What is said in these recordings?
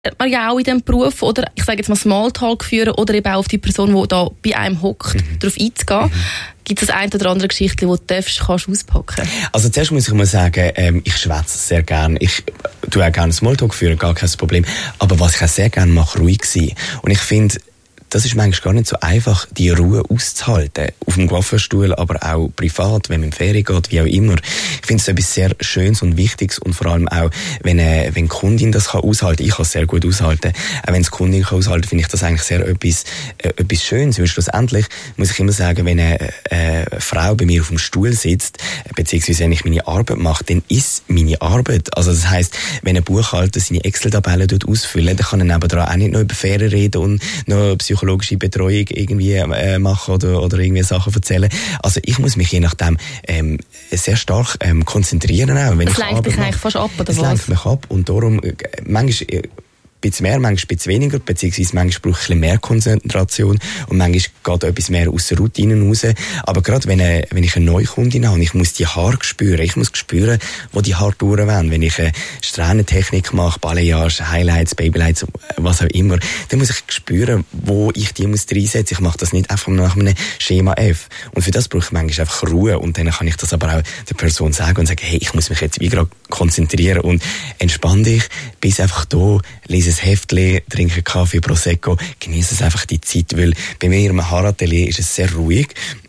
man ja auch in diesem Beruf, oder ich sage jetzt mal Smalltalk führen oder eben auch auf die Person, die da bei einem hockt, darauf einzugehen. Gibt es das eine oder andere Geschichte, die du kannst auspacken? Also zuerst muss ich mal sagen, ich schwätze sehr gerne. Ich tue auch gerne Smalltalk führen, gar kein Problem. Aber was ich auch sehr gerne mache, ruhig sein. Und ich finde, das ist manchmal gar nicht so einfach, die Ruhe auszuhalten. Auf dem Coiffeurstuhl, aber auch privat, wenn man in die Ferien geht, wie auch immer. Ich finde es etwas sehr Schönes und Wichtiges und vor allem auch, wenn die Kundin das aushalten kann. Ich kann es sehr gut aushalten. Auch wenn die Kundin kann aushalten, finde ich das eigentlich sehr etwas Schönes. Weil schlussendlich muss ich immer sagen, wenn eine Frau bei mir auf dem Stuhl sitzt, beziehungsweise wenn ich meine Arbeit mache, dann ist meine Arbeit. Also das heisst, wenn ein Buchhalter seine Excel-Tabellen ausfüllt, dann kann er nebenan auch nicht noch über Ferien reden und noch psychologische Betreuung irgendwie machen oder irgendwie Sachen erzählen. Also ich muss mich je nachdem sehr stark konzentrieren auch. Wenn das lenkt dich eigentlich fast ab, oder was? Das lenkt mich ab und darum manchmal ein bisschen mehr, manchmal ein bisschen weniger, beziehungsweise manchmal brauche ich ein bisschen mehr Konzentration und manchmal geht etwas mehr aus der Routine raus. Aber gerade wenn ich eine neue Kundin habe und ich muss die Haare spüren, ich muss spüren, wo die Haare durchwollen. Wenn ich eine Strähnentechnik mache, Balayage, Highlights, Babylights, was auch immer, dann muss ich spüren, wo ich die muss reinsetzen. Ich mache das nicht einfach nach einem Schema F. Und für das brauche ich manchmal einfach Ruhe und dann kann ich das aber auch der Person sagen und sagen, hey, ich muss mich jetzt wie gerade konzentrieren und entspann dich, bis einfach da, lese ein Heftchen, trinke Kaffee, Prosecco, genieße es einfach die Zeit, weil bei mir im Haaratelier ist es sehr ruhig.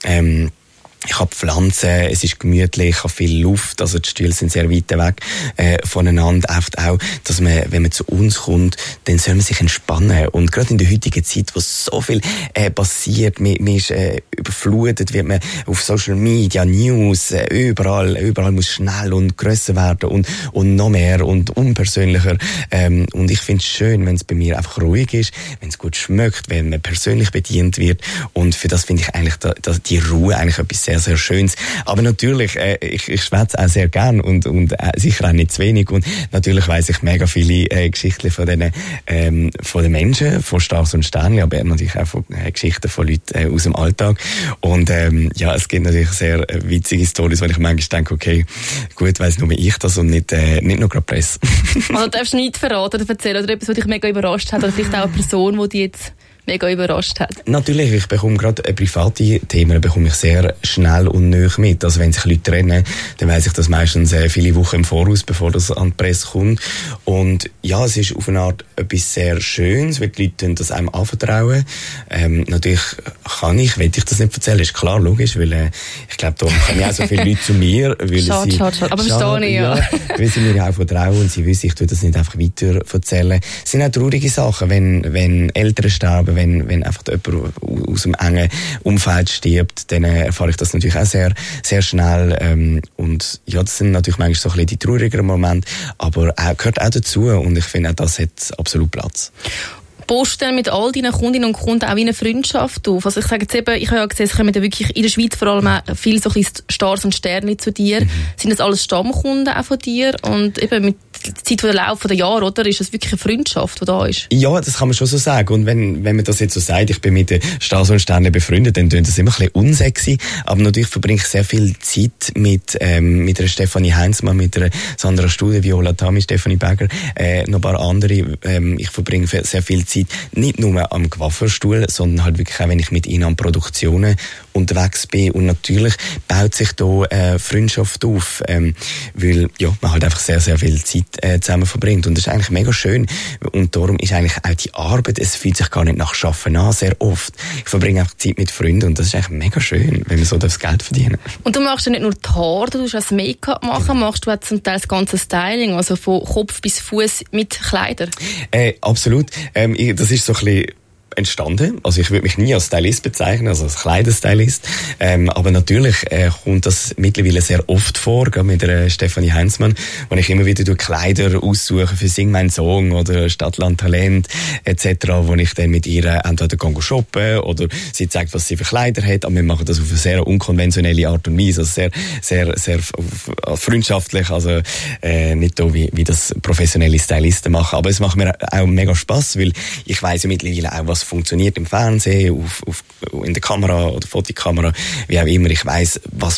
Ich habe Pflanzen, es ist gemütlich, ich habe viel Luft, also die Stühle sind sehr weit weg voneinander. Oft auch, dass man, wenn man zu uns kommt, dann soll man sich entspannen. Und gerade in der heutigen Zeit, wo so viel passiert, man ist überflutet, wird man auf Social Media, News, überall muss schnell und grösser werden und noch mehr und unpersönlicher. Und ich finde es schön, wenn es bei mir einfach ruhig ist, wenn es gut schmeckt, wenn man persönlich bedient wird. Und für das finde ich eigentlich die Ruhe eigentlich etwas sehr, sehr Schönes. Aber natürlich, ich schwätze auch sehr gern und sicher auch nicht zu wenig. Und natürlich weiss ich mega viele Geschichten von den Menschen, von Stars und Sternen, aber natürlich auch von Geschichten von Leuten aus dem Alltag. Und ja, es gibt natürlich sehr witzige Storys, weil ich manchmal denke, okay, gut, weiss nur ich das und nicht nur gerade Presse. Also darfst du nicht verraten oder erzählen oder etwas, was dich mega überrascht hat oder vielleicht auch eine Person, die dich jetzt mega überrascht hat? Natürlich, ich bekomme gerade private Themen sehr schnell und nahe mit. Also wenn sich Leute trennen, dann weiss ich das meistens viele Wochen im Voraus, bevor das an die Presse kommt. Und ja, es ist auf eine Art etwas sehr Schönes, weil die Leute das einem anvertrauen. Natürlich will ich das nicht erzählen, ist klar, logisch, weil ich glaube, da kommen auch so viele Leute zu mir. Schade. Aber verstehe ich, ja. Weil sie mir ja auch vertrauen und sie wissen, ich tue das nicht einfach weiter erzählen. Es sind auch traurige Sachen, wenn Eltern sterben, wenn einfach jemand aus einem engen Umfeld stirbt, dann erfahre ich das natürlich auch sehr, sehr schnell. Und ja, das sind natürlich manchmal so ein bisschen die traurigeren Momente, aber gehört auch dazu und ich finde auch, das hat absolut Platz. Baust du denn mit all deinen Kundinnen und Kunden auch wie eine Freundschaft auf? Also ich sage jetzt eben, ich habe ja gesehen, es kommen ja wirklich in der Schweiz vor allem auch viele so ein Stars und Sterne zu dir. Sind das alles Stammkunden auch von dir? Und eben mit der Zeit von der Lauf der Jahre, oder? Ist das wirklich eine Freundschaft, die da ist? Ja, das kann man schon so sagen. Und wenn man das jetzt so sagt, ich bin mit den Stars und Sternen befreundet, dann klingt das immer ein bisschen unsexy. Aber natürlich verbringe ich sehr viel Zeit mit einer Stefanie Heinzmann, mit einer Sandra Stude, Viola Tami, Stefanie Berger, noch ein paar andere. Ich verbringe sehr viel Zeit nicht nur am Coiffeurstuhl, sondern halt wirklich auch, wenn ich mit ihnen an Produktionen unterwegs bin. Und natürlich baut sich da Freundschaft auf, weil ja, man halt einfach sehr, sehr viel Zeit zusammen verbringt. Und das ist eigentlich mega schön. Und darum ist eigentlich auch die Arbeit, es fühlt sich gar nicht nach Arbeiten an, sehr oft. Ich verbringe einfach Zeit mit Freunden und das ist eigentlich mega schön, wenn man so das Geld verdienen. Und du machst ja nicht nur die Haare, du tust auch das Make-up machen, machst du auch zum Teil das ganze Styling, also von Kopf bis Fuß mit Kleidern? Absolut. Das ist so ein bisschen entstanden. Also ich würde mich nie als Stylist bezeichnen, also als Kleiderstylist. Aber natürlich kommt das mittlerweile sehr oft vor, gerade mit der Stefanie Heinzmann, wo ich immer wieder Kleider aussuche für Sing mein Song oder Stadtland Talent etc., wo ich dann mit ihr entweder shoppen oder sie zeigt, was sie für Kleider hat, aber wir machen das auf eine sehr unkonventionelle Art und Weise, also sehr, sehr, sehr freundschaftlich, also nicht so wie das professionelle Stylisten machen, aber es macht mir auch mega Spass, weil ich weiss ja mittlerweile auch, was das funktioniert im Fernsehen, in der Kamera oder Fotokamera, wie auch immer. Ich weiss,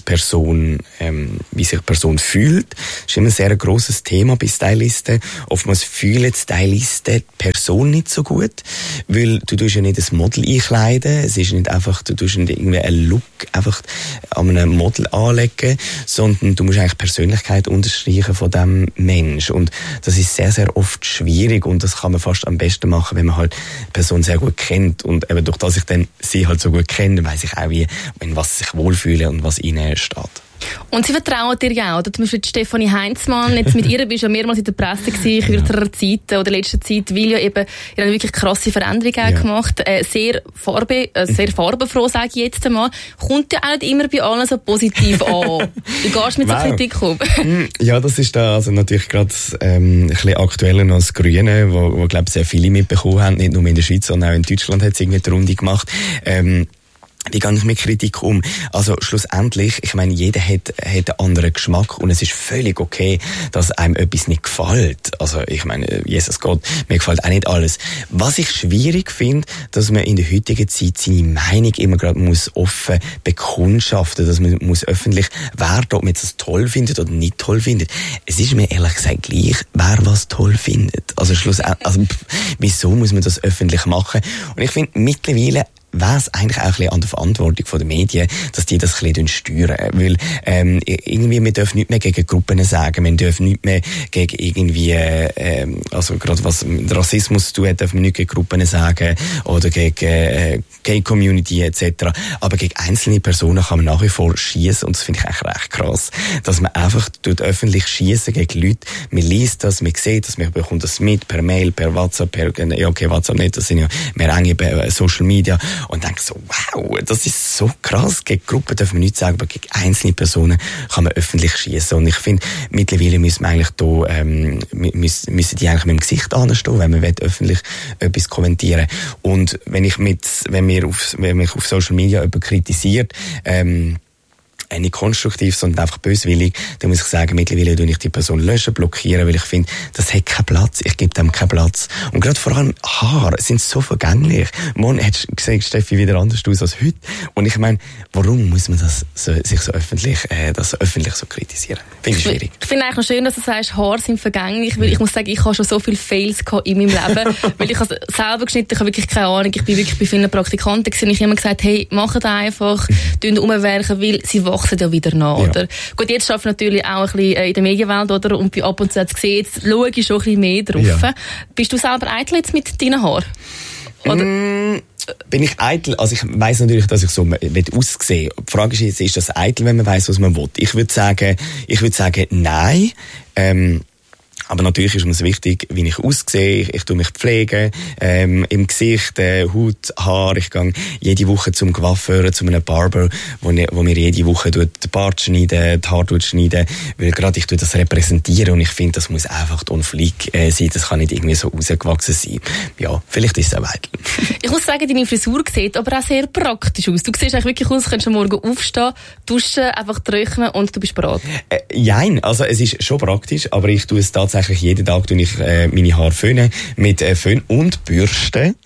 wie sich die Person fühlt. Das ist immer ein sehr grosses Thema bei Stylisten. Oftmals fühlen die Stylisten die Person nicht so gut, weil du tust ja nicht ein Model einkleiden. Es ist nicht einfach, du tust nicht irgendwie einen Look einfach an einem Model anlegen, sondern du musst eigentlich die Persönlichkeit unterstreichen von dem Mensch. Und das ist sehr, sehr oft schwierig und das kann man fast am besten machen, wenn man halt die Person sehr gut kennt. Und eben durch das ich dann sie halt so gut kenne, weiss ich auch, in was sie sich wohlfühlen und was ihnen steht. Und sie vertrauen dir ja auch, oder? Zum Beispiel Stefanie Heinzmann, jetzt mit ihr bist du ja mehrmals in der Presse gewesen, in kürzerer Zeit oder letzter Zeit, weil ja eben, ihr habt wirklich krasse Veränderungen gemacht, sehr farbenfroh, sage ich jetzt einmal, kommt ja auch nicht immer bei allen so positiv an. Du gehst mit so Kritik um. Ja, das ist da also natürlich gerade ein bisschen aktueller noch das Grüne, wo glaube ich sehr viele mitbekommen haben, nicht nur in der Schweiz, sondern auch in Deutschland hat es irgendwie die Runde gemacht. Wie gehe ich mit Kritik um? Also schlussendlich, ich meine, jeder hat einen anderen Geschmack und es ist völlig okay, dass einem etwas nicht gefällt. Also ich meine, Jesus Gott, mir gefällt auch nicht alles. Was ich schwierig finde, dass man in der heutigen Zeit seine Meinung immer gerade muss offen bekundschaften, dass man muss öffentlich werten, ob man das toll findet oder nicht toll findet. Es ist mir ehrlich gesagt gleich, wer was toll findet. Also schlussendlich, wieso muss man das öffentlich machen? Und ich finde mittlerweile wäre es eigentlich auch ein bisschen an der Verantwortung der Medien, dass die das ein bisschen steuern. Weil irgendwie, wir dürfen nicht mehr gegen Gruppen sagen, wir dürfen nicht mehr gegen irgendwie, also gerade was mit Rassismus zu tun hat, dürfen wir nicht gegen Gruppen sagen oder gegen Gay-Community etc. Aber gegen einzelne Personen kann man nach wie vor schießen und das finde ich eigentlich recht krass, dass man einfach öffentlich schießen gegen Leute. Man liest das, man sieht das, man bekommt das mit per Mail, per WhatsApp, WhatsApp nicht, das sind ja mehr enge Social Media. Und denke so, wow, das ist so krass. Gegen Gruppen dürfen wir nichts sagen, aber gegen einzelne Personen kann man öffentlich schießen. Und ich finde, mittlerweile müssen wir eigentlich da, müssen die eigentlich mit dem Gesicht anstehen, wenn man öffentlich etwas kommentieren. Und wenn mich auf Social Media jemand kritisiert, nicht konstruktiv, sondern einfach böswillig, dann muss ich sagen, mittlerweile tue ich die Person löschen, blockieren, weil ich finde, das hat keinen Platz, ich gebe dem keinen Platz. Und gerade vor allem Haare sind so vergänglich. Morgen hättest du gesehen, Steffi, wieder anders aus als heute. Und ich meine, warum muss man sich so öffentlich so kritisieren? Finde ich schwierig. Ich finde eigentlich noch schön, dass du sagst, Haare sind vergänglich, weil ich muss sagen, ich habe schon so viele Fails in meinem Leben, weil ich habe selber geschnitten, ich habe wirklich keine Ahnung, ich bin wirklich bei vielen Praktikanten gewesen, und ich habe immer gesagt, hey, macht einfach, tun umwerken, weil sie wachsen ja wieder nach, oder? Ja. Gut, jetzt arbeite ich natürlich auch ein bisschen in der Medienwelt, oder? Und ab und zu hat es gesehen, jetzt schaue ich schon ein bisschen mehr drauf. Ja. Bist du selber eitel jetzt mit deinen Haaren? Oder? Bin ich eitel? Also ich weiss natürlich, dass ich so aussehen. Die Frage ist, ist das eitel, wenn man weiss, was man will? Ich würde sagen, nein. Aber natürlich ist mir wichtig, wie ich aussehe. Ich tue mich pflegen, im Gesicht, Haut, Haar. Ich gehe jede Woche zum Coiffeur, zu einem Barber, wo mir jede Woche den Bart schneiden, die Haare schneiden. Weil gerade ich tue das repräsentieren und ich finde, das muss einfach on fleek sein. Das kann nicht irgendwie so rausgewachsen sein. Ja, vielleicht ist es auch eitel. Ich muss sagen, deine Frisur sieht aber auch sehr praktisch aus. Du siehst eigentlich wirklich aus, du könntest am Morgen aufstehen, duschen, einfach trocknen und du bist bereit. Nein, also es ist schon praktisch, aber ich tue es tatsächlich jeden Tag meine Haare föhnen mit Föhn und Bürste.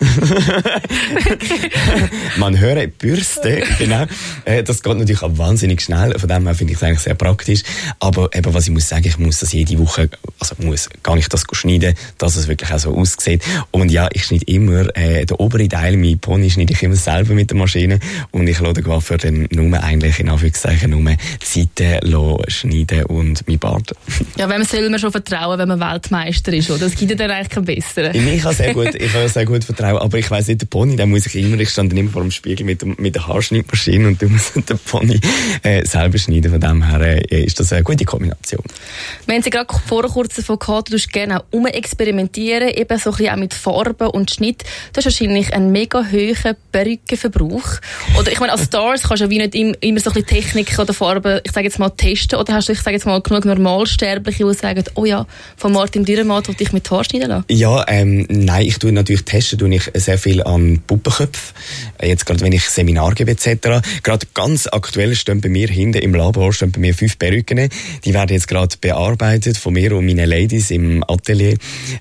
Man hört Bürste, genau. Das geht natürlich auch wahnsinnig schnell. Von dem her finde ich es eigentlich sehr praktisch. Aber eben, was ich muss sagen, ich muss das jede Woche, gar nicht das schneiden, dass es wirklich auch so aussieht. Und ja, ich schneide immer den oberen Teil, mein Pony schneide ich immer selber mit der Maschine und ich lasse den Coiffeur dann nur eigentlich, in Anführungszeichen, nur die Seiten schneiden und mein Bart. Ja, wem soll man schon vertrauen, wenn man Weltmeister ist, oder? Das gibt ja dann eigentlich keinen besseren. Ich habe sehr gut vertrauen, aber ich weiss nicht, der Pony, ich stand dann immer vor dem Spiegel mit der Haarschnittmaschine und du musst den Pony selber schneiden. Von dem her ist das eine gute Kombination. Wir haben Sie gerade vorher kurz davon gehabt, du tust gerne auch experimentieren, eben so ein bisschen auch mit Farben und Schnitt. Du hast wahrscheinlich einen mega hohen Perückenverbrauch. Oder ich meine, als Stars kannst du ja wie nicht immer so ein bisschen Techniken oder Farben, ich sage jetzt mal, testen. Oder hast du, ich sage jetzt mal, genug Normalsterbliche, die sagen, oh ja, von Martin Dürrenmatt, der dich mit Haar schneiden lassen? Ja, nein, ich tue natürlich testen, ich sehr viel an Puppenköpfen. Jetzt gerade, wenn ich Seminar gebe etc. Gerade ganz aktuell stehen bei mir hinten im Labor 5 Perücken. Die werden jetzt gerade bearbeitet von mir und meinen Ladies im Atelier,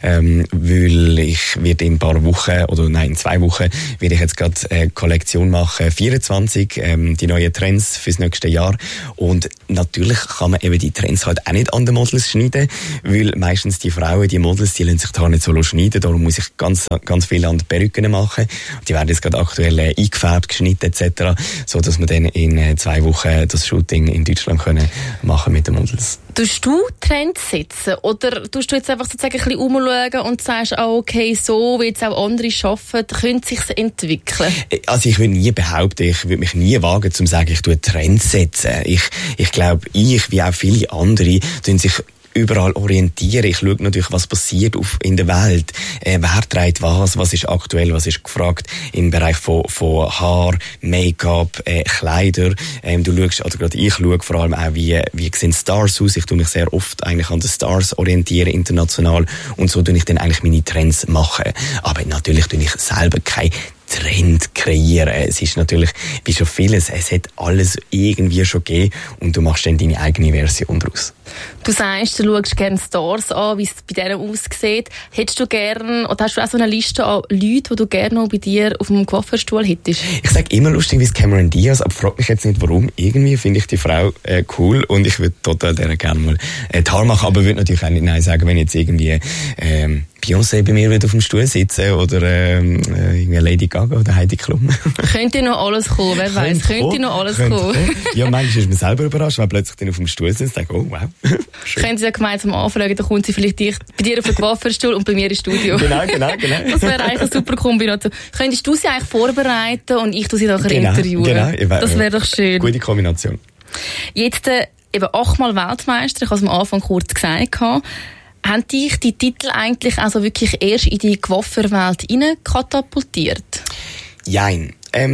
weil ich werde in 2 Wochen werde ich jetzt gerade eine Kollektion machen, 24, die neuen Trends fürs nächste Jahr. Und natürlich kann man eben die Trends halt auch nicht an den Models schneiden, weil meistens die Frauen, die Models, die lassen sich da nicht so schneiden, darum muss ich ganz viel an den Perücken machen. Die werden jetzt gerade aktuell eingefärbt, geschnitten etc., so dass wir dann in 2 Wochen das Shooting in Deutschland können machen mit den Models. Tust du Trends setzen oder tust du jetzt einfach sozusagen ein bisschen umschauen und sagst, okay, so wie jetzt auch andere arbeiten, könnte es sich entwickeln? Also ich würde nie behaupten, ich würde mich nie wagen, zu sagen, ich tue Trends setzen. Ich glaube, wie auch viele andere, tun sich überall orientieren. Ich schaue natürlich, was passiert in der Welt. Wer trägt was ist aktuell, was ist gefragt im Bereich von Haar, Make-up, Kleider. Du schaust, oder gerade ich schaue vor allem auch, wie sehen Stars aus. Ich tue mich sehr oft eigentlich an den Stars orientieren, international. Und so tue ich dann eigentlich meine Trends machen. Aber natürlich tue ich selber keine Trend kreieren. Es ist natürlich, wie schon vieles, es hat alles irgendwie schon gegeben und du machst dann deine eigene Version daraus. Du sagst, du schaust gerne Stars an, wie es bei denen aussieht. Hättest du gerne, oder hast du auch so eine Liste an Leuten, die du gerne noch bei dir auf dem Coiffeurstuhl hättest? Ich sage immer lustig, wie Cameron Diaz, aber frag mich jetzt nicht, warum. Irgendwie finde ich die Frau cool und ich würde total der gerne mal die Haare machen, aber würde natürlich auch nicht nein sagen, wenn jetzt irgendwie Beyoncé bei mir wird auf dem Stuhl sitzen oder Lady Gaga oder Heidi Klum. Könnte noch alles kommen, wer weiß. Könnte noch alles kommen. Ja, manchmal ist man selber überrascht, wenn plötzlich dann auf dem Stuhl sitzt und denkt, oh wow. Können Sie ja gemeinsam anfragen, dann kommt sie vielleicht bei dir auf den Coiffeurstuhl und bei mir ins Studio. Genau. Das wäre eigentlich eine super Kombination. Könntest du sie eigentlich vorbereiten und ich tue sie nachher interviewen? Genau. Das wäre doch schön. Gute Kombination. Jetzt eben 8-mal Weltmeister, ich habe es am Anfang kurz gesagt. Haben dich die Titel eigentlich also wirklich erst in die Coiffeurwelt katapultiert? Jein.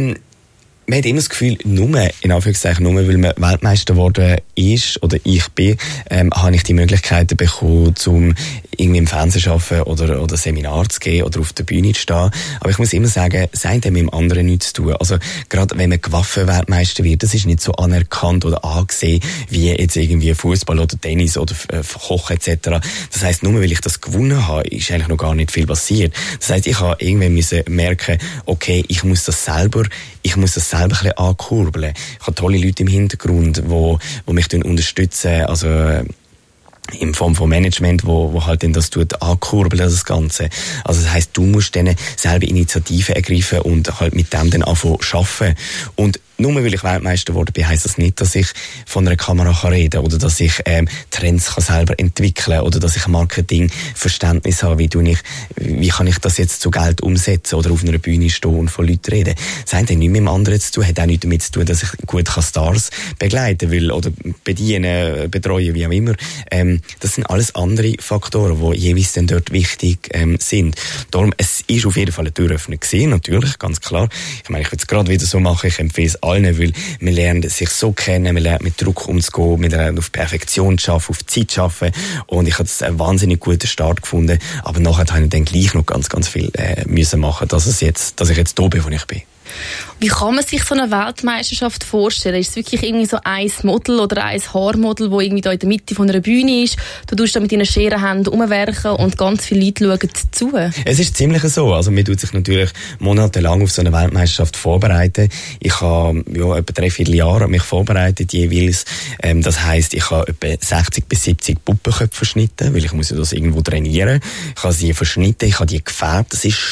Man hat immer das Gefühl, nur, in Anführungszeichen, nur weil man Weltmeister geworden ist, oder ich bin, habe ich die Möglichkeiten bekommen, um irgendwie im Fernsehen zu arbeiten oder Seminar zu geben oder auf der Bühne zu stehen. Aber ich muss immer sagen, es hat mit dem anderen nichts zu tun. Also, gerade wenn man Coiffeur-Weltmeister wird, das ist nicht so anerkannt oder angesehen, wie jetzt irgendwie Fußball oder Tennis oder Kochen etc. Das heisst, nur weil ich das gewonnen habe, ist eigentlich noch gar nicht viel passiert. Das heisst, ich habe irgendwann müssen merken, okay, ich muss das selber ein bisschen ankurbeln. Ich habe tolle Leute im Hintergrund, die mich unterstützen, also in Form von Management, wo halt dann das tut ankurbeln, das Ganze. Also das heisst, du musst dann selber Initiativen ergreifen und halt mit dem dann anfangen zu arbeiten. Und nur weil ich Weltmeister geworden bin, heisst das nicht, dass ich von einer Kamera reden kann oder dass ich Trends selber entwickeln kann oder dass ich Marketingverständnis habe, wie kann ich das jetzt zu Geld umsetzen oder auf einer Bühne stehen und von Leuten reden. Das hat nichts mit dem anderen zu tun, hat auch nichts damit zu tun, dass ich gut Stars begleiten will oder bedienen, betreuen, wie auch immer. Das sind alles andere Faktoren, die jeweils dann dort wichtig sind. Darum, es ist auf jeden Fall eine Türöffnung gewesen, natürlich, ganz klar. Ich meine, ich will es gerade wieder so machen, ich empfehle es allen, weil man lernt sich so kennen, man lernt mit Druck umzugehen, man lernt auf Perfektion zu arbeiten, auf Zeit zu arbeiten und ich habe einen wahnsinnig guten Start gefunden, aber nachher habe ich dann gleich noch ganz, ganz viel müssen machen, dass ich jetzt da bin, wo ich bin. Wie kann man sich so eine Weltmeisterschaft vorstellen? Ist es wirklich irgendwie so ein Model oder ein Haarmodel, das irgendwie da in der Mitte von einer Bühne ist? Du tust da mit deinen Scherenhänden rumwerken und ganz viele Leute schauen zu? Es ist ziemlich so. Also man tut sich natürlich monatelang auf so eine Weltmeisterschaft vorbereiten. Ich habe etwa 3-4 Jahre mich vorbereitet jeweils. Das heisst, ich habe etwa 60 bis 70 Puppenköpfe verschnitten, weil ich muss ja das irgendwo trainieren. Ich habe sie verschnitten, ich habe die gefärbt. Das ist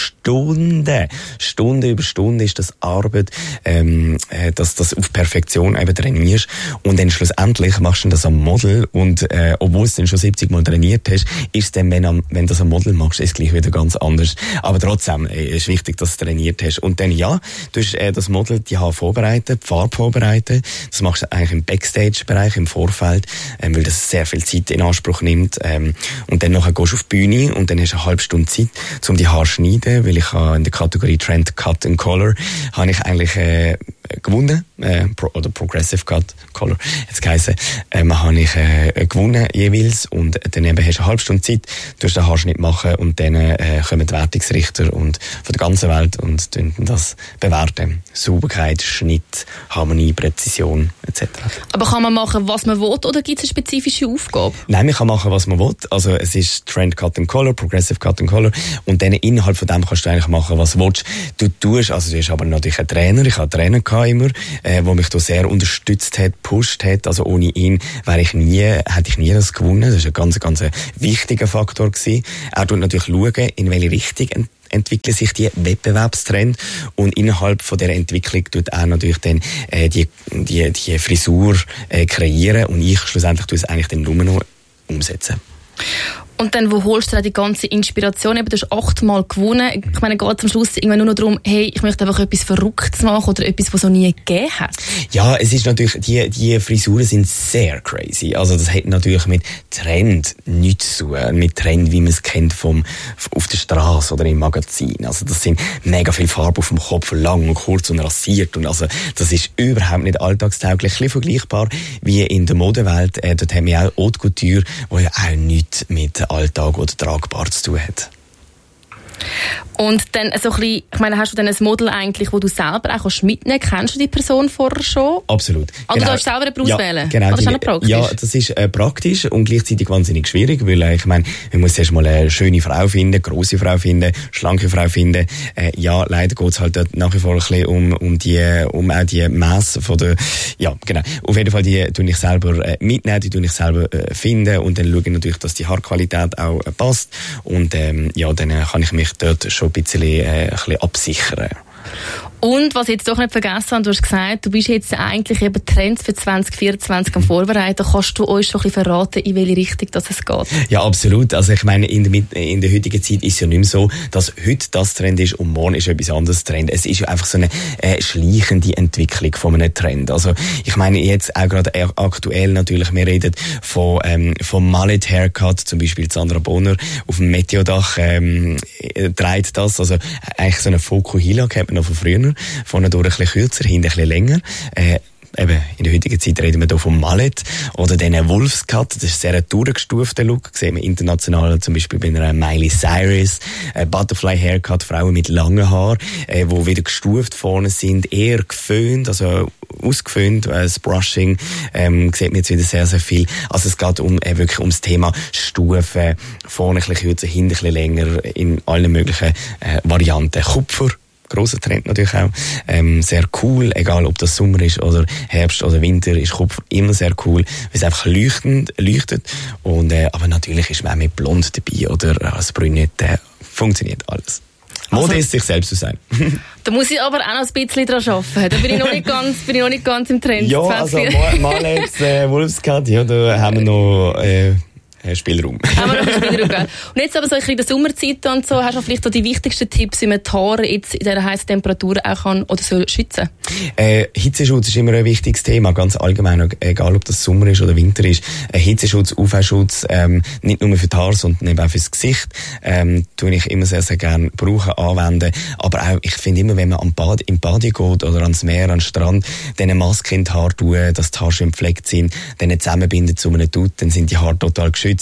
Stunde über Stunde ist das Arbeit, dass das auf Perfektion eben trainierst und dann schlussendlich machst du das am Model und obwohl du dann schon 70 Mal trainiert hast, ist es dann, wenn du das am Model machst, ist es gleich wieder ganz anders. Aber trotzdem ist wichtig, dass du trainiert hast. Und dann du hast das Model die Haare vorbereitet, die Farbe vorbereitet. Das machst du eigentlich im Backstage-Bereich, im Vorfeld, weil das sehr viel Zeit in Anspruch nimmt. Und dann nachher gehst du auf die Bühne und dann hast du eine halbe Stunde Zeit, um die Haare zu schneiden, weil ich in der Kategorie Trend, Cut and Color habe ich eigentlich gewonnen, oder Progressive Color, jetzt geheißen, habe ich gewonnen jeweils, und dann eben hast du eine halbe Stunde Zeit, du hast den Haarschnitt machen, und dann kommen die Wertungsrichter und von der ganzen Welt und das bewerten. Sauberkeit, Schnitt, Harmonie, Präzision etc. Aber kann man machen, was man will, oder gibt es eine spezifische Aufgabe? Nein, man kann machen, was man will. Also es ist Trend Cut and Color, Progressive Cut and Color, und dann innerhalb von dem kannst du eigentlich machen, was du willst. Du hast aber natürlich einen Trainer. Ich hatte einen Trainer immer, der mich da sehr unterstützt hat, gepusht hat. Also ohne ihn hätte ich nie das gewonnen. Das war ein ganz wichtiger Faktor gewesen. Er schaut natürlich schauen, in welche Richtung entwickeln sich die Wettbewerbstrend, und innerhalb von der Entwicklung tut er natürlich dann die Frisur kreieren, und ich schlussendlich tue es eigentlich dann nur noch umsetzen. Und dann, wo holst du die ganze Inspiration? Eben, du hast 8-mal gewonnen. Ich meine, geht zum Schluss irgendwann nur noch darum, hey, ich möchte einfach etwas Verrücktes machen oder etwas, was es noch nie gegeben hat? Ja, es ist natürlich, die Frisuren sind sehr crazy. Also das hat natürlich mit Trend nichts zu tun. Mit Trend, wie man es kennt auf der Straße oder im Magazin. Also das sind mega viel Farbe auf dem Kopf, lang und kurz und rasiert. Und also das ist überhaupt nicht alltagstauglich. Ein bisschen vergleichbar wie in der Modewelt. Dort haben wir auch Haute Couture, wo ja auch nichts mit Alltag oder tragbar zu tun hat. Und dann so ein bisschen, ich meine, hast du dann ein Model eigentlich, wo du selber auch mitnehmen kannst? Kennst du die Person vorher schon? Absolut. Aber du darfst selber auswählen? Ja, genau. Das ist auch praktisch? Ja, das ist praktisch und gleichzeitig wahnsinnig schwierig, weil ich meine, man muss erst mal eine schöne Frau finden, grosse Frau finden, schlanke Frau finden. Ja, leider geht es halt nach wie vor ein bisschen um auch die Masse von der, ja, genau. Auf jeden Fall, die tue ich selber mitnehmen, die tue ich selber finden, und dann schaue ich natürlich, dass die Haarqualität auch passt, und ja, dann kann ich mich dort schon ein bisschen absichern. Und was ich jetzt doch nicht vergessen habe, du hast gesagt, du bist jetzt eigentlich eben Trends für 2024 am Vorbereiten. Kannst du uns schon ein bisschen verraten, in welche Richtung das es geht? Ja, absolut. Also ich meine, in der heutigen Zeit ist es ja nicht mehr so, dass heute das Trend ist und morgen ist etwas anderes Trend. Es ist ja einfach so eine schleichende Entwicklung von einem Trend. Also ich meine jetzt auch gerade aktuell natürlich, wir reden vom Mullet Haircut, zum Beispiel Sandra Bonner auf dem Meteodach trägt das. Also eigentlich so eine Fokuhila kennt man noch von früher. Vorne durch ein bisschen kürzer, hinten ein bisschen länger. Eben, in der heutigen Zeit reden wir hier vom Mallet oder den Wolfscut. Das ist sehr ein durchgestufter Look. Das sehen wir international, zum Beispiel bei einer Miley Cyrus. Butterfly Haircut, Frauen mit langen Haaren, die wieder gestuft vorne sind, eher geföhnt, also ausgeföhnt. Das Brushing sieht man jetzt wieder sehr, sehr viel. Also es geht wirklich ums Thema Stufen. Vorne ein bisschen kürzer, hinten ein bisschen länger, in allen möglichen Varianten. Kupfer. Grosser Trend natürlich auch. Sehr cool, egal ob das Sommer ist oder Herbst oder Winter, ist Kupfer immer sehr cool, weil es einfach leuchtet. Und, aber natürlich ist man auch mit Blond dabei oder als Brünette. Funktioniert alles. Mode ist sich selbst zu sein. Da muss ich aber auch noch ein bisschen dran arbeiten. Da bin ich noch nicht ganz im Trend. Ja, also mal jetzt Wolfscut, ja, da haben wir noch Spielraum. Haben wir noch Spielraum, gell? Und jetzt aber so in der Sommerzeit und so, hast du vielleicht auch die wichtigsten Tipps, wie man die Haare jetzt in dieser heißen Temperatur auch kann oder soll schützen? Hitzeschutz ist immer ein wichtiges Thema, ganz allgemein, egal ob das Sommer ist oder Winter ist. Hitzeschutz, UV-Schutz, nicht nur für die Haare, sondern eben auch fürs Gesicht, tue ich immer sehr, sehr gerne brauchen, anwenden. Aber auch, ich finde immer, wenn man im Bad geht oder ans Meer, an den Strand, dann eine Maske in die Haare tun, dass die Haare schön gepflegt sind, dann zusammenbinden zu einem Dutt, dann sind die Haare total geschützt.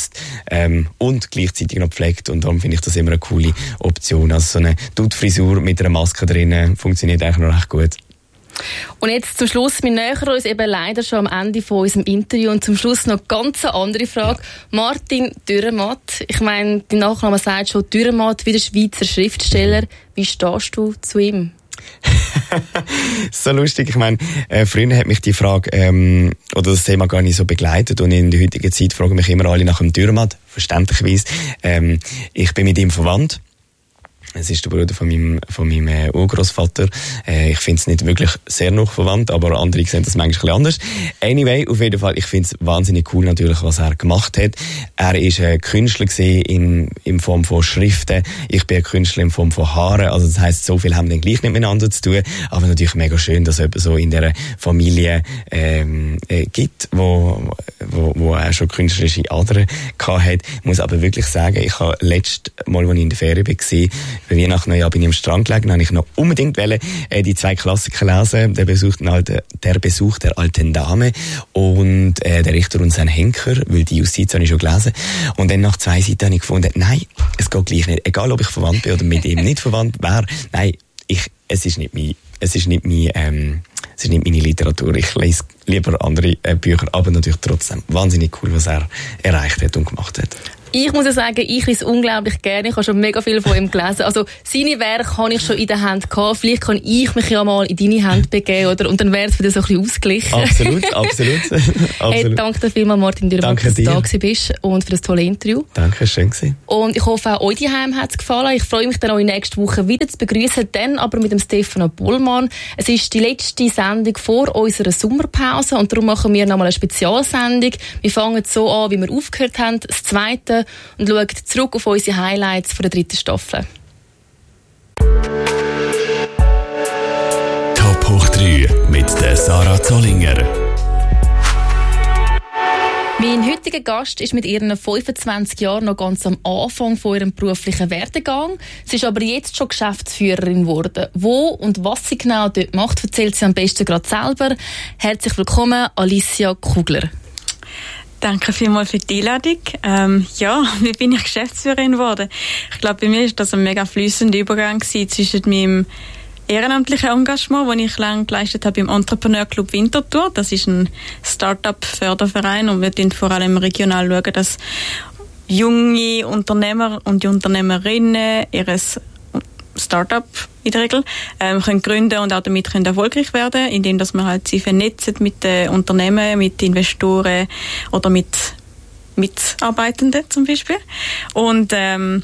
Und gleichzeitig noch gepflegt, und darum finde ich das immer eine coole Option. Also so eine Dutt-Frisur mit einer Maske drin funktioniert eigentlich noch recht gut. Und jetzt zum Schluss, wir nähern uns eben leider schon am Ende von unserem Interview, und zum Schluss noch ganz eine andere Frage. Ja. Martin Dürrenmatt, ich meine, dein Nachname sagt schon Dürrenmatt, wie der Schweizer Schriftsteller. Wie stehst du zu ihm? So lustig. Ich meine, früher hat mich die Frage oder das Thema gar nicht so begleitet, und in der heutigen Zeit fragen mich immer alle nach dem Dürrenmatt, verständlicherweise. Ich bin mit ihm verwandt. Es ist der Bruder von meinem Urgroßvater. Ich finde es nicht wirklich sehr noch verwandt, aber andere sehen das manchmal ein bisschen anders. Anyway, auf jeden Fall, ich finde es wahnsinnig cool natürlich, was er gemacht hat. Er ist ein Künstler gewesen in Form von Schriften. Ich bin ein Künstler in Form von Haaren. Also das heisst, so viel haben wir dann gleich nicht miteinander zu tun. Aber natürlich mega schön, dass es so in dieser Familie gibt, wo er schon künstlerische Adern gehabt hat. Ich muss aber wirklich sagen, ich habe letztes Mal, als ich in der Ferien war, Bei Weihnachten Neujahr bin ich am Strand gelegen, habe ich noch unbedingt die 2 Klassiker lesen, der Besuch der alten Dame und der Richter und sein Henker, weil die Justiz habe ich schon gelesen. Und dann nach 2 Seiten habe ich gefunden, nein, es geht gleich nicht. Egal, ob ich verwandt bin oder mit ihm nicht verwandt wäre, nein, es ist nicht meine Literatur. Ich lese lieber andere Bücher, aber natürlich trotzdem wahnsinnig cool, was er erreicht hat und gemacht hat. Ich muss ja sagen, ich lese unglaublich gerne. Ich habe schon mega viel von ihm gelesen. Also, seine Werke habe ich schon in der Hand gehabt. Vielleicht kann ich mich ja mal in deine Hand begeben, oder? Und dann wäre es wieder so ein bisschen ausgeglichen. Absolut. Hey, danke dir vielmals, Martin Dürrenmatt, dass du da bist und für das tolle Interview. Danke, schön gewesen. Und ich hoffe, auch euch daheim hat es gefallen. Ich freue mich dann auch nächste Woche wieder zu begrüßen, dann aber mit dem Stefano Bollmann. Es ist die letzte Sendung vor unserer Sommerpause und darum machen wir nochmal eine Spezialsendung. Wir fangen so an, wie wir aufgehört haben, das 2. und schauen zurück auf unsere Highlights von der 3. Staffel. Top hoch 3 mit der Sarah Zollinger. Mein heutiger Gast ist mit ihren 25 Jahren noch ganz am Anfang von ihrem beruflichen Werdegang. Sie ist aber jetzt schon Geschäftsführerin geworden. Wo und was sie genau dort macht, erzählt sie am besten gerade selber. Herzlich willkommen, Alicia Kugler. Danke vielmals für die Einladung. Wie bin ich Geschäftsführerin geworden? Ich glaube, bei mir war das ein mega fließender Übergang zwischen meinem ehrenamtlichen Engagement, das ich lange geleistet habe im Entrepreneur Club Winterthur. Das ist ein Start-up-Förderverein und wir schauen vor allem regional, dass junge Unternehmer und die Unternehmerinnen ihres Start-up in der Regel können gründen und auch damit können erfolgreich werden, indem dass man halt sie vernetzen mit den Unternehmen, mit Investoren oder mit Mitarbeitenden zum Beispiel. Und der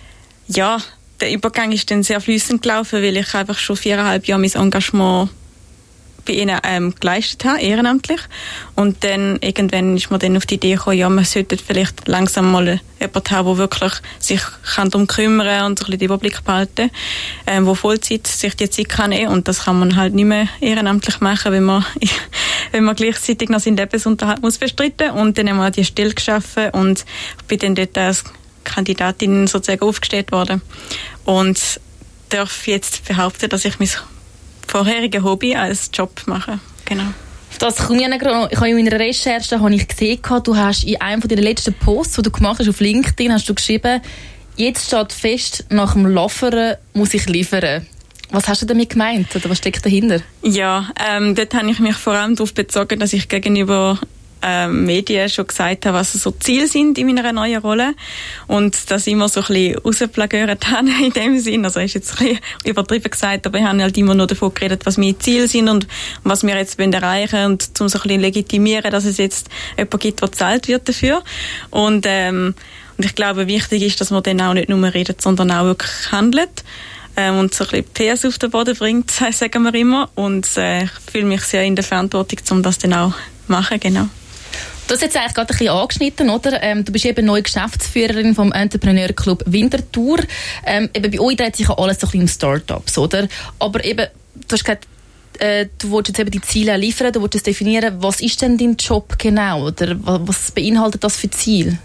Übergang ist dann sehr fließend gelaufen, weil ich einfach schon 4,5 Jahre mein Engagement bei ihnen geleistet habe, ehrenamtlich. Und dann irgendwann ist mir dann auf die Idee gekommen, ja, man sollte vielleicht langsam mal jemanden haben, der wirklich sich darum kümmern und so ein bisschen den Überblick behalten, wo Vollzeit sich die Zeit kann nehmen. Und das kann man halt nicht mehr ehrenamtlich machen, wenn man gleichzeitig noch seinen Lebensunterhalt muss bestreiten. Und dann haben wir die Stelle geschaffen und bin dann dort als Kandidatin sozusagen aufgestellt worden. Und darf jetzt behaupten, dass ich mein vorherige Hobby als Job machen. Genau. Das komme ich noch. Ich habe in meiner Recherche gesehen, du hast in einem deiner letzten Posts, die du gemacht hast auf LinkedIn, hast du geschrieben, jetzt steht fest, nach dem Laffern muss ich liefern. Was hast du damit gemeint? Oder was steckt dahinter? Ja, dort habe ich mich vor allem darauf bezogen, dass ich gegenüber Medien schon gesagt habe, was so Ziele sind in meiner neuen Rolle und das immer so ein bisschen rausplagert habe in dem Sinn. Also ist jetzt ein bisschen übertrieben gesagt, aber ich habe halt immer nur davon geredet, was meine Ziele sind und was wir jetzt erreichen wollen und um so ein bisschen legitimieren, dass es jetzt jemanden gibt, der gezahlt wird dafür. Und ich glaube, wichtig ist, dass man dann auch nicht nur redet, sondern auch wirklich handelt. Und so ein bisschen PS auf den Boden bringt, sagen wir immer. Und ich fühle mich sehr in der Verantwortung, um das dann auch zu machen, genau. Du hast jetzt eigentlich gerade ein bisschen angeschnitten, oder? Du bist eben neue Geschäftsführerin vom Entrepreneur Club Winterthur. Eben bei euch dreht sich ja alles so ein bisschen um Startups, oder? Aber eben, du hast gesagt, du willst jetzt eben die Ziele liefern, du willst es definieren. Was ist denn dein Job genau? Oder was beinhaltet das für Ziel?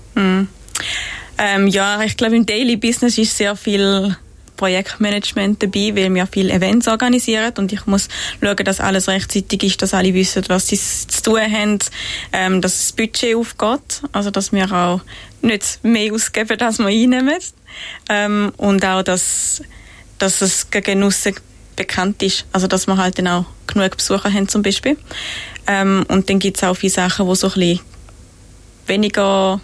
Ich glaube, im Daily Business ist sehr viel Projektmanagement dabei, weil wir viele Events organisieren und ich muss schauen, dass alles rechtzeitig ist, dass alle wissen, was sie zu tun haben, dass das Budget aufgeht, also dass wir auch nicht mehr ausgeben, als wir einnehmen, und auch, dass es gegen aussen bekannt ist, also dass wir halt dann auch genug Besucher haben zum Beispiel. Und dann gibt es auch viele Sachen, die so ein bisschen weniger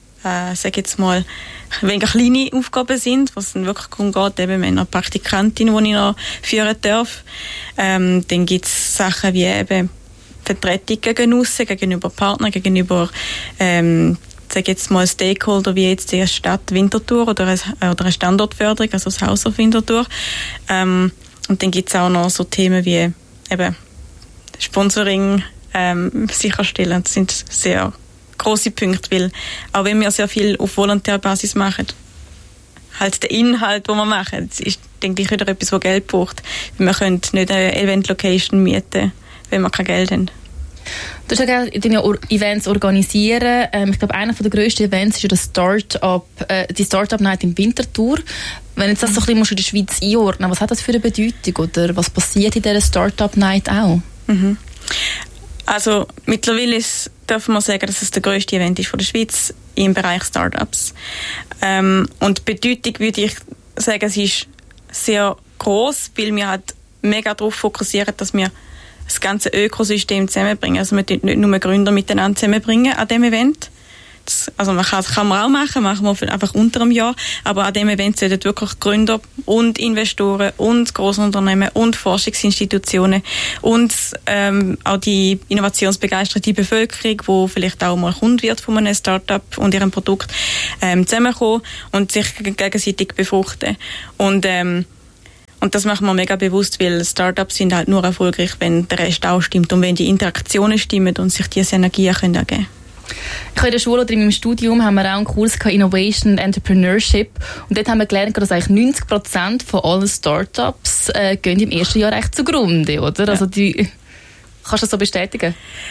weniger kleine Aufgaben sind, was dann wirklich darum geht, eben eine Praktikantin, die ich noch führen darf. Dann gibt es Sachen wie eben Vertretung gegen aussen, gegenüber Partnern, gegenüber Stakeholder, wie jetzt die Stadt Winterthur oder eine Standortförderung, also das Haus auf Winterthur. Und dann gibt es auch noch so Themen wie eben Sponsoring sicherstellen. Das sind sehr grosse Punkte, weil auch wenn wir sehr viel auf Volontärbasis machen, halt der Inhalt, den wir machen, das ist, denke ich, wieder etwas, das Geld braucht. Wir können nicht eine Event-Location mieten, wenn wir kein Geld haben. Du hast ja gerne deine Events organisieren. Ich glaube, einer der grössten Events ist ja die Startup Night in Winterthur. Wenn jetzt das so ein bisschen in der Schweiz einordnen, was hat das für eine Bedeutung oder was passiert in dieser Startup Night auch? Mhm. Also mittlerweile darf man sagen, dass es der grösste Event ist von der Schweiz im Bereich Startups. Und die Bedeutung würde ich sagen, es ist sehr gross, weil wir halt mega darauf fokussieren, dass wir das ganze Ökosystem zusammenbringen. Also wir nicht nur Gründer miteinander zusammenbringen an diesem Event. Also kann man auch machen wir einfach unter einem Jahr. Aber an diesem Event sollten wirklich Gründer und Investoren und Grossunternehmen und Forschungsinstitutionen und auch die innovationsbegeisterte Bevölkerung, die vielleicht auch mal Kunde wird von einem Startup und ihrem Produkt, zusammenkommen und sich gegenseitig befruchten. Und das machen wir mega bewusst, weil Startups sind halt nur erfolgreich, wenn der Rest auch stimmt und wenn die Interaktionen stimmen und sich diese Energien können ergeben. In der Schule oder in meinem Studium haben wir auch einen Kurs Innovation and Entrepreneurship und dort haben wir gelernt, dass eigentlich 90% von allen Startups gehen im ersten Jahr echt zugrunde, oder? Ja. Also kannst du das so bestätigen?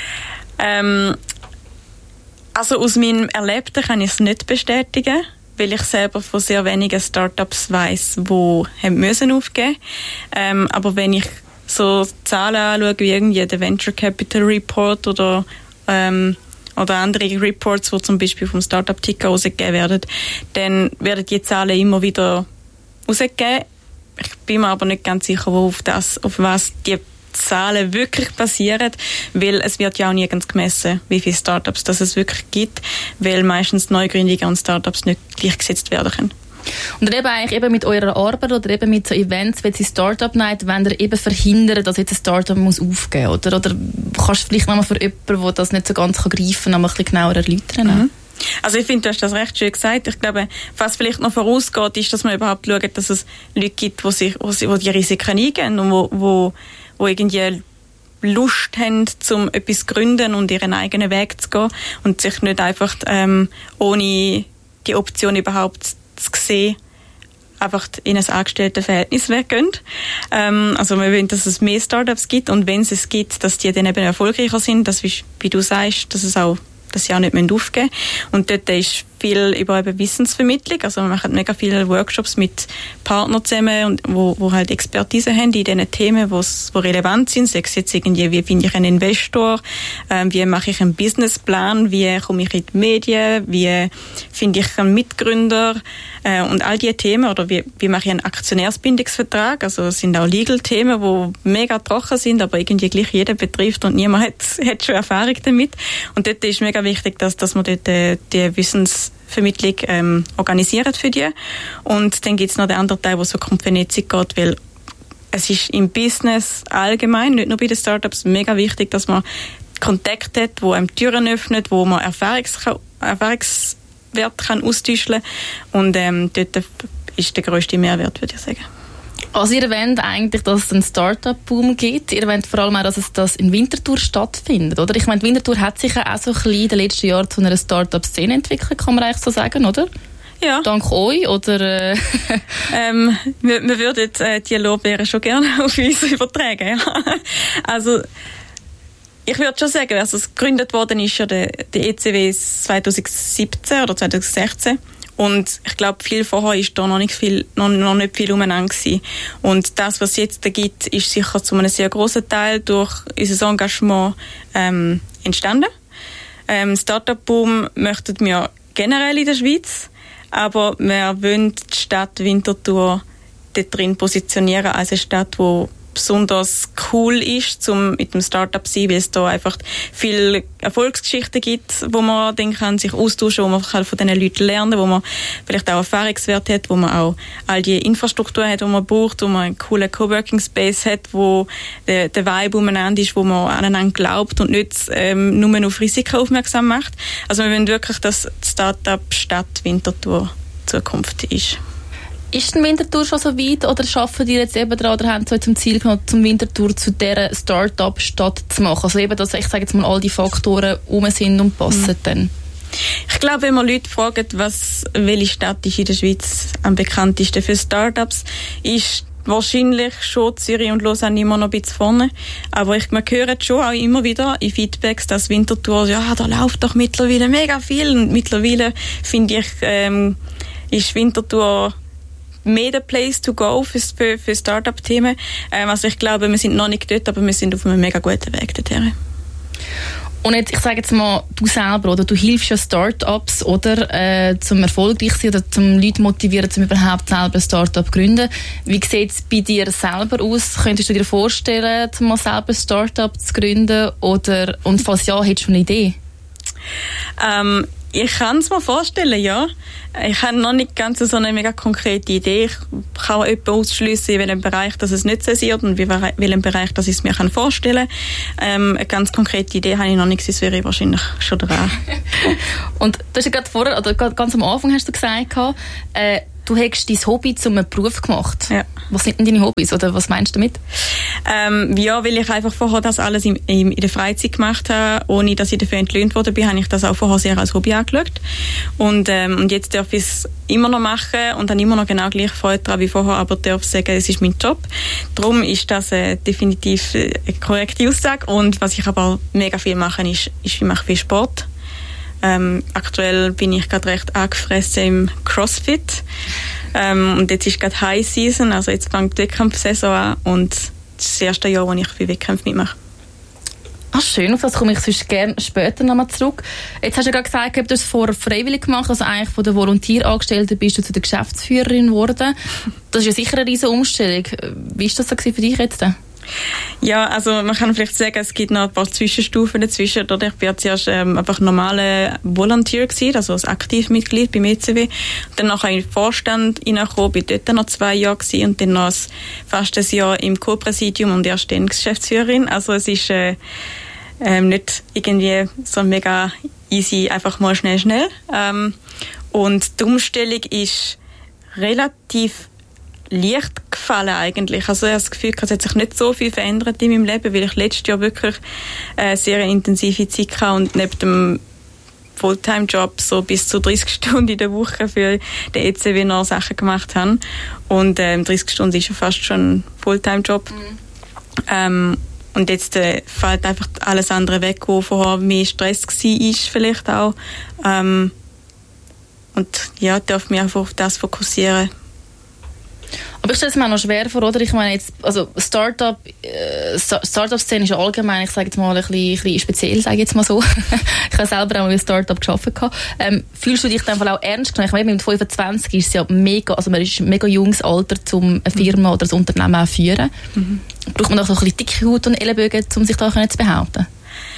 Also aus meinem Erlebten kann ich es nicht bestätigen, weil ich selber von sehr wenigen Startups weiss, die müssen aufgeben. Aber wenn ich so Zahlen anschaue, wie irgendwie der Venture Capital Report oder andere Reports, die zum Beispiel vom Startup-Ticker rausgegeben werden, dann werden die Zahlen immer wieder rausgegeben. Ich bin mir aber nicht ganz sicher, auf was die Zahlen wirklich basieren, weil es wird ja auch nirgends gemessen, wie viele Startups es wirklich gibt, weil meistens Neugründungen und Startups nicht gleichgesetzt werden können. Und eben mit eurer Arbeit oder eben mit so Events wie die Startup Night, wenn ihr eben verhindern, dass jetzt ein Startup muss aufgeben muss, oder kannst du vielleicht nochmal für jemanden, der das nicht so ganz greifen kann, noch ein bisschen genauer erläutern? Mhm. Also ich finde, du hast das recht schön gesagt. Ich glaube, was vielleicht noch vorausgeht, ist, dass man überhaupt schaut, dass es Leute gibt, die die Risiken eingehen und wo irgendwie Lust haben, um etwas zu gründen und ihren eigenen Weg zu gehen und sich nicht einfach ohne die Option überhaupt zu sehen, einfach in ein Angestelltenverhältnis weggehen. Also wir wollen, dass es mehr Startups gibt und wenn es gibt, dass die dann eben erfolgreicher sind, dass, wie du sagst, dass sie auch nicht aufgeben müssen. Und dort ist viel über eben Wissensvermittlung. Also wir machen mega viele Workshops mit Partnern zusammen, und wo halt Expertise haben in diesen Themen, die relevant sind. Sei es jetzt irgendwie, wie finde ich einen Investor, wie mache ich einen Businessplan, wie komme ich in die Medien, wie finde ich einen Mitgründer und all diese Themen. Oder wie mache ich einen Aktionärsbindungsvertrag. Also es sind auch Legal-Themen, die mega trocken sind, aber irgendwie gleich jeden betrifft und niemand hat schon Erfahrung damit. Und dort ist mega wichtig, dass man dort die Wissensvermittlung organisiert für die. Und dann gibt es noch den anderen Teil, wo so um Vernetzung geht, weil es ist im Business allgemein, nicht nur bei den Startups, mega wichtig, dass man Kontakte hat, wo einem Türen öffnet, wo man Erfahrungswert kann austauschen kann. Und dort ist der grösste Mehrwert, würde ich sagen. Also ihr wollt eigentlich, dass es einen Start-up-Boom gibt. Ihr wollt vor allem auch, dass es das in Winterthur stattfindet, oder? Ich meine, Winterthur hat sich ja auch so ein bisschen in den letzten Jahren zu einer Start-up-Szene entwickelt, kann man eigentlich so sagen, oder? Ja. Dank euch, oder? Wir würden die Lorbeeren schon gerne auf uns übertragen, ja. Also, ich würde schon sagen, also es gegründet worden ist ja der ECW 2017 oder 2016. Und ich glaube, viel vorher ist da noch nicht viel umeinander gewesen. Und das, was es jetzt da gibt, ist sicher zu einem sehr grossen Teil durch unser Engagement entstanden. Startup-Boom möchten wir generell in der Schweiz, aber wir wollen die Stadt Winterthur dort drin positionieren als eine Stadt, die besonders cool ist, mit dem Startup zu sein, weil es da einfach viele Erfolgsgeschichten gibt, wo man dann kann sich austauschen, wo man kann von diesen Leuten lernen, wo man vielleicht auch Erfahrungswert hat, wo man auch all die Infrastruktur hat, die man braucht, wo man einen coolen Coworking Space hat, wo der Vibe umeinander ist, wo man aneinander glaubt und nicht nur auf Risiken aufmerksam macht. Also wir wollen wirklich, dass die Startup-Stadt Winterthur Zukunft ist. Ist denn Winterthur schon so weit oder schaffen die jetzt eben daran oder haben sie zum Ziel genommen, zum Winterthur zu dieser Start-up-Stadt zu machen? Also eben, dass ich sage jetzt mal all die Faktoren rum sind und passen dann. Ich glaube, wenn man Leute fragt, welche Stadt ist in der Schweiz am bekanntesten für Startups, ist wahrscheinlich schon Zürich und Lausanne immer noch ein bisschen vorne. Aber man hört schon auch immer wieder in Feedbacks, dass Winterthur, ja, da läuft doch mittlerweile mega viel. Und mittlerweile, finde ich, ist Winterthur mehr der Place to go für Start-up-Themen. Also ich glaube, wir sind noch nicht dort, aber wir sind auf einem mega guten Weg dorthin. Und jetzt, ich sage jetzt mal, du selber, oder du hilfst ja Start-ups, oder, zum erfolgreich sein oder zum Leute motivieren, zum überhaupt selber ein Start-up gründen. Wie sieht es bei dir selber aus? Könntest du dir vorstellen, mal selber ein Start-up zu gründen? Oder, und falls ja, hättest du eine Idee? Ich kann es mir vorstellen, ja. Ich habe noch nicht ganz so eine mega konkrete Idee. Ich kann auch jemanden ausschliessen, in welchem Bereich das es nicht sein wird und in welchem Bereich das ich es mir vorstellen kann. Eine ganz konkrete Idee habe ich noch nicht, sonst wäre ich wahrscheinlich schon dran. Und du hast ja gerade vorher, oder ganz am Anfang hast du gesagt, du hättest dein Hobby zum Beruf gemacht. Ja. Was sind denn deine Hobbys, oder was meinst du damit? Ja, weil ich einfach vorher das alles in der Freizeit gemacht habe, ohne dass ich dafür entlöhnt worden bin, habe ich das auch vorher sehr als Hobby angeschaut. Und jetzt darf ich es immer noch machen und habe immer noch genau gleich Freude daran wie vorher, aber darf sagen, es ist mein Job. Darum ist das definitiv eine korrekte Aussage. Und was ich aber mega viel mache, ist ich mache viel Sport. Aktuell bin ich gerade recht angefressen im CrossFit. Und jetzt ist gerade High Season, also jetzt fängt die Wettkampfsaison an und das ist das erste Jahr, wo ich für Wettkämpfe mitmache. Ah, schön, auf das komme ich sonst gerne später nochmal zurück. Jetzt hast du ja gerade gesagt, du hast es vorher freiwillig gemacht, also eigentlich von der Volontärangestellten bist du zu der Geschäftsführerin geworden. Das ist ja sicher eine riesige Umstellung. Wie war das so für dich jetzt? Ja, also man kann vielleicht sagen, es gibt noch ein paar Zwischenstufen dazwischen. Ich war zuerst einfach normaler Volunteer gewesen, also als Aktivmitglied beim ECW. Dann nachher in den Vorstand hineingekommen, bin dort noch 2 Jahre gewesen und dann noch fast ein Jahr im Co-Präsidium und erst dann Geschäftsführerin. Also es ist nicht irgendwie so mega easy, einfach mal schnell. Und die Umstellung ist relativ leicht gefallen eigentlich. Also ich habe das Gefühl, es hat sich nicht so viel verändert in meinem Leben, weil ich letztes Jahr wirklich sehr intensive Zeit hatte und neben dem Fulltime-Job so bis zu 30 Stunden in der Woche für den ECW noch Sachen gemacht habe. Und 30 Stunden ist ja fast schon ein Fulltime-Job. Und jetzt fällt einfach alles andere weg, wo vorher mehr Stress war, vielleicht auch. Und ja, darf mich einfach auf das fokussieren. Aber ich stelle es mir auch noch schwer vor, oder? Ich meine jetzt, also Startup-Szene ist allgemein, ich sage jetzt mal, ein bisschen speziell, sage ich jetzt mal so. Ich habe selber auch mal ein Startup gearbeitet. Fühlst du dich dann auch ernst genommen? Ich meine, mit 25 ist es ja mega, also man ist ein mega junges Alter, um eine Firma oder ein Unternehmen auch zu führen. Mhm. Braucht man auch so ein bisschen dicke Haut und Ellenbögen, um sich da zu behaupten?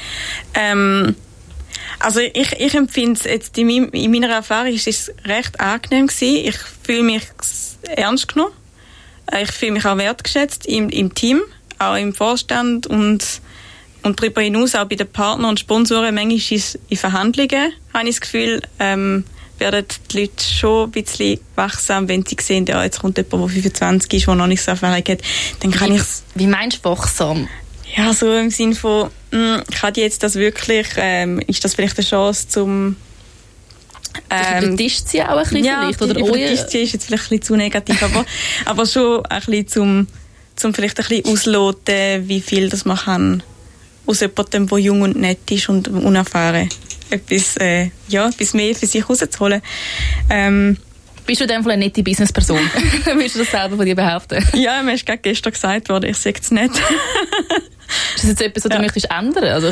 Also ich empfinde es jetzt in meiner Erfahrung ist es recht angenehm gewesen. Ich fühle mich ernst genommen. Ich fühle mich auch wertgeschätzt im Team, auch im Vorstand und darüber hinaus auch bei den Partnern und Sponsoren. Manchmal ist in Verhandlungen, habe ich das Gefühl, werden die Leute schon ein bisschen wachsam, wenn sie sehen, ja, jetzt kommt jemand, der 25 ist, der noch nicht so Erfahrung hat. Dann kann Wie meinst du wachsam? Ja, so im Sinne von, kann die jetzt das wirklich, ist das vielleicht eine Chance zum Übertischt sie auch ein bisschen vielleicht? Oder übertischt sie ist jetzt vielleicht ein bisschen zu negativ, aber schon ein bisschen zum vielleicht ein bisschen ausloten, wie viel das man kann aus jemandem, der jung und nett ist und unerfahren, etwas mehr für sich rauszuholen. Bist du in dem Fall eine nette Businessperson? Willst du das selber von dir behaupten? Ja, mir ist gerade gestern gesagt worden, ich sage es nicht. Ist das jetzt etwas, was du möchtest ändern? Also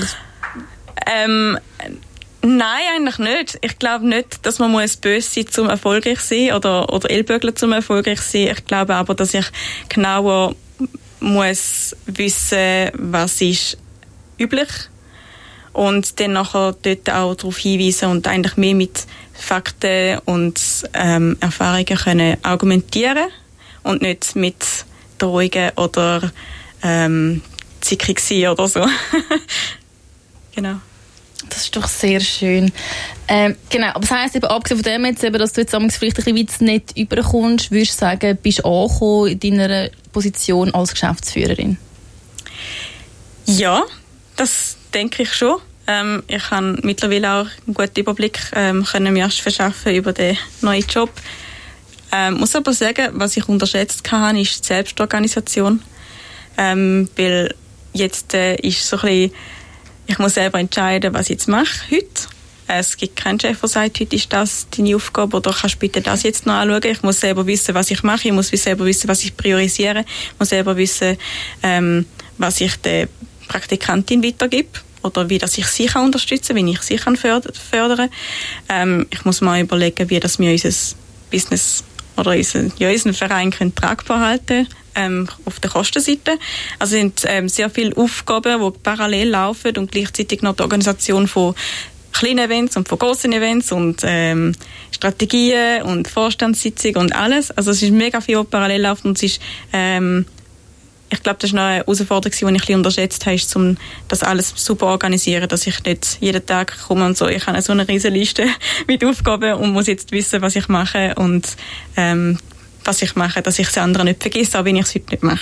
nein, eigentlich nicht. Ich glaube nicht, dass man böse sein zum erfolgreich sein oder Ellbögler zum erfolgreich sein. Ich glaube aber, dass ich genauer muss wissen, was ist üblich und dann nachher dort auch darauf hinweisen und eigentlich mehr mit Fakten und Erfahrungen können argumentieren und nicht mit Drohungen oder zickig sein oder so. Genau. Das ist doch sehr schön. Genau, aber das heisst eben, abgesehen von dem jetzt, eben, dass du jetzt vielleicht ein bisschen nicht überkommst, würdest du sagen, bist du angekommen in deiner Position als Geschäftsführerin? Ja, das denke ich schon. Ich habe mittlerweile auch einen guten Überblick können mir verschaffen über den neuen Job. Muss aber sagen, was ich unterschätzt habe, ist die Selbstorganisation. Weil jetzt ist so ein bisschen, ich muss selber entscheiden, was ich jetzt mache heute. Es gibt keinen Chef, der sagt, heute ist das deine Aufgabe oder kannst du bitte das jetzt noch anschauen. Ich muss selber wissen, was ich mache. Ich muss selber wissen, was ich priorisiere. Ich muss selber wissen, was ich der Praktikantin weitergebe oder wie dass ich sie kann unterstützen, wie ich sie kann fördern. Ich muss mal überlegen, wie dass wir unser Business oder unseren Verein können tragbar halten auf der Kostenseite. Also es sind sehr viele Aufgaben, die parallel laufen und gleichzeitig noch die Organisation von kleinen Events und von grossen Events und Strategien und Vorstandssitzungen und alles. Also es ist mega viel, was parallel läuft und es ist ich glaube, das ist noch eine Herausforderung, die ich ein bisschen unterschätzt habe, ist, um das alles super organisieren, dass ich nicht jeden Tag komme und so, ich habe so eine riesen Liste mit Aufgaben und muss jetzt wissen, was ich mache und was ich mache, dass ich es anderen nicht vergesse, auch wenn ich es heute nicht mache.